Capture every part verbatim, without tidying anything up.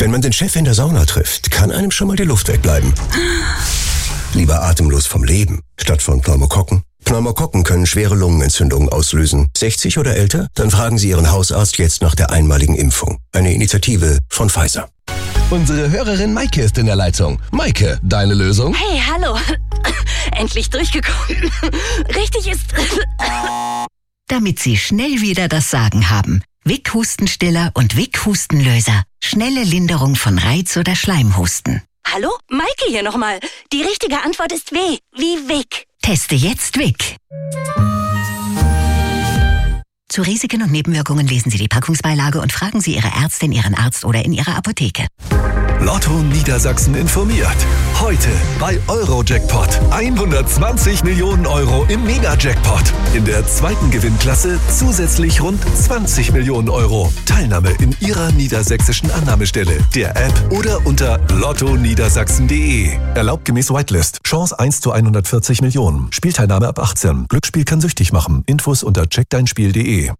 Wenn man den Chef in der Sauna trifft, kann einem schon mal die Luft wegbleiben. Lieber atemlos vom Leben, statt von Pneumokokken. Pneumokokken können schwere Lungenentzündungen auslösen. sechzig oder älter? Dann fragen Sie Ihren Hausarzt jetzt nach der einmaligen Impfung. Eine Initiative von Pfizer. Unsere Hörerin Maike ist in der Leitung. Maike, deine Lösung? Hey, hallo. Endlich durchgekommen. Richtig ist... Damit Sie schnell wieder das Sagen haben. Vic Hustenstiller und Vic Hustenlöser. Schnelle Linderung von Reiz- oder Schleimhusten. Hallo? Maike hier nochmal. Die richtige Antwort ist W, wie Vic. Teste jetzt Vic. Zu Risiken und Nebenwirkungen lesen Sie die Packungsbeilage und fragen Sie Ihre Ärztin, Ihren Arzt oder in Ihrer Apotheke. Lotto Niedersachsen informiert. Heute bei Eurojackpot. hundertzwanzig Millionen Euro im Mega-Jackpot. In der zweiten Gewinnklasse zusätzlich rund zwanzig Millionen Euro. Teilnahme in Ihrer niedersächsischen Annahmestelle, der App oder unter lotto niedersachsen punkt de. Erlaubt gemäß Whitelist. Chance eins zu hundertvierzig Millionen. Spielteilnahme ab achtzehn. Glücksspiel kann süchtig machen. Infos unter check dein spiel punkt de.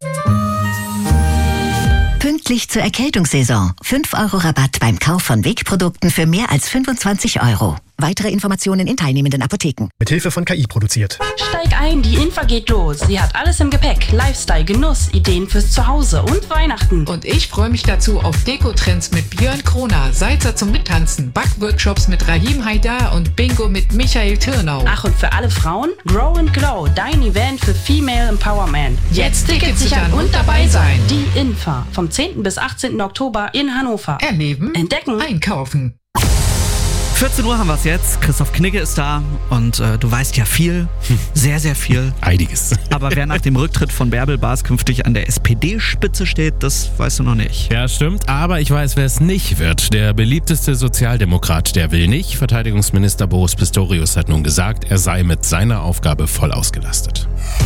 Pünktlich zur Erkältungssaison. fünf Euro Rabatt beim Kauf von Vic-Produkten für mehr als fünfundzwanzig Euro. Weitere Informationen in teilnehmenden Apotheken. Mit Hilfe von K I produziert. Steig ein, die Infa geht los. Sie hat alles im Gepäck. Lifestyle, Genuss, Ideen fürs Zuhause und Weihnachten. Und ich freue mich dazu auf Deko-Trends mit Björn Kroner, Salzer zum Mittanzen, Backworkshops mit Rahim Haidar und Bingo mit Michael Türnau. Ach, und für alle Frauen? Grow and Glow, dein Event für Female Empowerment. Jetzt Tickets sichern und dabei sein. Die Infa, vom zehnten bis achtzehnten Oktober in Hannover. Erleben, entdecken, einkaufen. vierzehn Uhr haben wir es jetzt. Christoph Knigge ist da und äh, du weißt ja viel, sehr, sehr viel. Einiges. Aber wer nach dem Rücktritt von Bärbel Bas künftig an der S P D-Spitze steht, das weißt du noch nicht. Ja, stimmt, aber ich weiß, wer es nicht wird. Der beliebteste Sozialdemokrat, der will nicht. Verteidigungsminister Boris Pistorius hat nun gesagt, er sei mit seiner Aufgabe voll ausgelastet.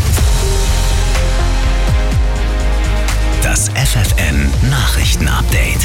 Das F F N-Nachrichten-Update.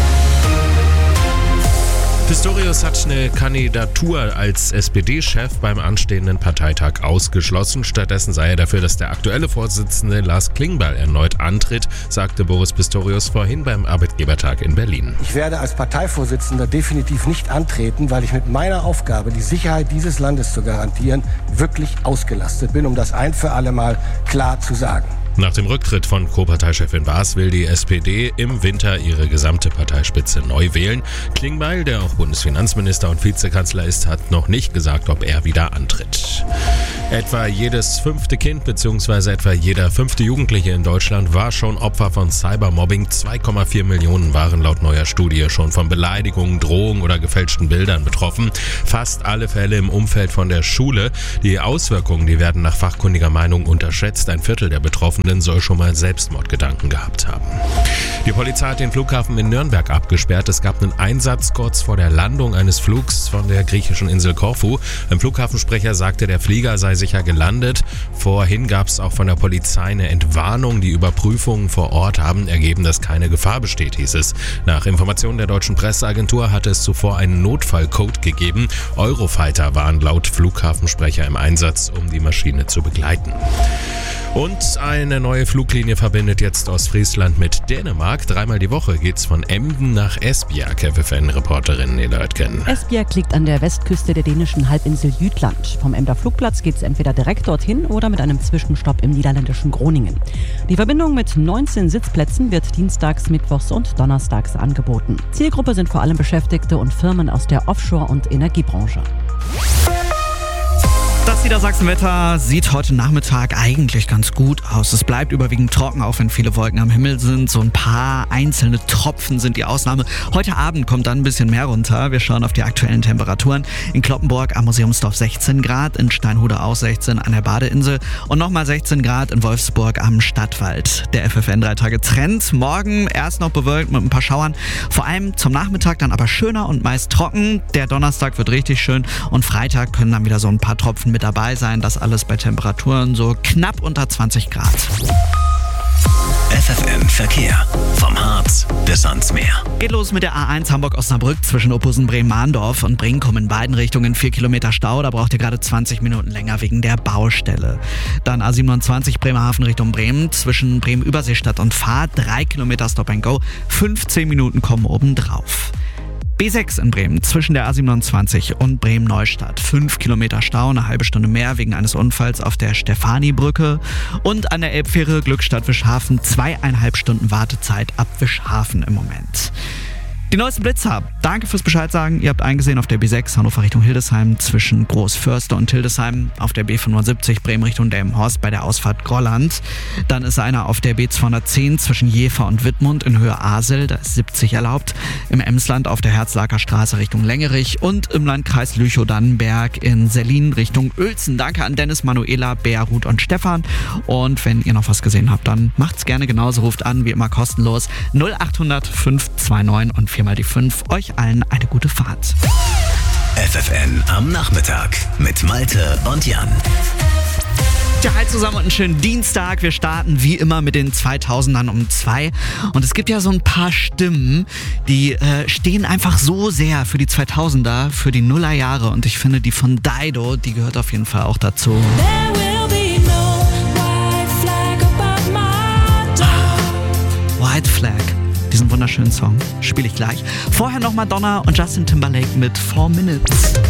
Pistorius hat eine Kandidatur als S P D-Chef beim anstehenden Parteitag ausgeschlossen. Stattdessen sei er dafür, dass der aktuelle Vorsitzende Lars Klingbeil erneut antritt, sagte Boris Pistorius vorhin beim Arbeitgebertag in Berlin. Ich werde als Parteivorsitzender definitiv nicht antreten, weil ich mit meiner Aufgabe, die Sicherheit dieses Landes zu garantieren, wirklich ausgelastet bin, um das ein für alle Mal klar zu sagen. Nach dem Rücktritt von Co-Parteichefin Bas will die S P D im Winter ihre gesamte Parteispitze neu wählen. Klingbeil, der auch Bundesfinanzminister und Vizekanzler ist, hat noch nicht gesagt, ob er wieder antritt. Etwa jedes fünfte Kind bzw. etwa jeder fünfte Jugendliche in Deutschland war schon Opfer von Cybermobbing. zwei Komma vier Millionen waren laut neuer Studie schon von Beleidigungen, Drohungen oder gefälschten Bildern betroffen. Fast alle Fälle im Umfeld von der Schule. Die Auswirkungen, die werden nach fachkundiger Meinung unterschätzt. Ein Viertel der Betroffenen soll schon mal Selbstmordgedanken gehabt haben. Die Polizei hat den Flughafen in Nürnberg abgesperrt. Es gab einen Einsatz kurz vor der Landung eines Flugs von der griechischen Insel Korfu. Ein Flughafensprecher sagte, der Flieger sei sicher gelandet. Vorhin gab es auch von der Polizei eine Entwarnung. Die Überprüfungen vor Ort haben ergeben, dass keine Gefahr besteht, hieß es. Nach Informationen der deutschen Presseagentur hatte es zuvor einen Notfallcode gegeben. Eurofighter waren laut Flughafensprecher im Einsatz, um die Maschine zu begleiten. Und eine neue Fluglinie verbindet jetzt Ostfriesland mit Dänemark. Dreimal die Woche geht's von Emden nach Esbjerg, F F N-Reporterin Nele Oetken. Esbjerg liegt an der Westküste der dänischen Halbinsel Jütland. Vom Emder Flugplatz geht's entweder direkt dorthin oder mit einem Zwischenstopp im niederländischen Groningen. Die Verbindung mit neunzehn Sitzplätzen wird dienstags, mittwochs und donnerstags angeboten. Zielgruppe sind vor allem Beschäftigte und Firmen aus der Offshore- und Energiebranche. Das Niedersachsenwetter sieht heute Nachmittag eigentlich ganz gut aus. Es bleibt überwiegend trocken, auch wenn viele Wolken am Himmel sind. So ein paar einzelne Tropfen sind die Ausnahme. Heute Abend kommt dann ein bisschen mehr runter. Wir schauen auf die aktuellen Temperaturen. In Cloppenburg am Museumsdorf sechzehn Grad, in Steinhude auch sechzehn an der Badeinsel und nochmal sechzehn Grad in Wolfsburg am Stadtwald. Der F F N drei Tage Trend. Morgen erst noch bewölkt mit ein paar Schauern. Vor allem zum Nachmittag dann aber schöner und meist trocken. Der Donnerstag wird richtig schön und Freitag können dann wieder so ein paar Tropfen mit dabei sein. Das alles bei Temperaturen so knapp unter zwanzig Grad. F F N Verkehr. Vom Harz bis ans Meer. Geht los mit der A eins Hamburg-Osnabrück zwischen Oppusen Bremen-Mahndorf und Brinkum in beiden Richtungen. vier Kilometer Stau, da braucht ihr gerade zwanzig Minuten länger wegen der Baustelle. Dann A siebenundzwanzig Bremerhaven Richtung Bremen zwischen Bremen-Überseestadt und Fahr. drei Kilometer Stop and Go. fünfzehn Minuten kommen obendrauf. B sechs in Bremen zwischen der A siebenundzwanzig und Bremen-Neustadt. Fünf Kilometer Stau, eine halbe Stunde mehr wegen eines Unfalls auf der Stefani-Brücke. Und an der Elbfähre Glückstadt-Wischhafen zweieinhalb Stunden Wartezeit ab Wischhafen im Moment. Die neuesten Blitzer. Danke fürs Bescheid sagen. Ihr habt eingesehen auf der B sechs Hannover Richtung Hildesheim zwischen Großförster und Hildesheim, auf der B fünfundsiebzig Bremen Richtung Delmenhorst bei der Ausfahrt Grolland. Dann ist einer auf der B zweihundertzehn zwischen Jever und Wittmund in Höhe Asel, da ist siebzig erlaubt. Im Emsland auf der Herzlaker Straße Richtung Längerich und im Landkreis Lüchow-Dannenberg in Sellin Richtung Uelzen. Danke an Dennis, Manuela, Bea, Ruth und Stefan. Und wenn ihr noch was gesehen habt, dann macht's gerne genauso. Ruft an, wie immer kostenlos null acht hundert fünf zwei neun und viermal die fünf. Euch allen eine gute Fahrt. F F N am Nachmittag mit Malte und Jan. Ja, hi zusammen und einen schönen Dienstag. Wir starten wie immer mit den zweitausendern um zwei. Und es gibt ja so ein paar Stimmen, die äh, stehen einfach so sehr für die zweitausender, für die Nullerjahre. Und ich finde, die von Dido, die gehört auf jeden Fall auch dazu. White Flag. Diesen wunderschönen Song spiele ich gleich. Vorher noch Madonna und Justin Timberlake mit Four Minutes.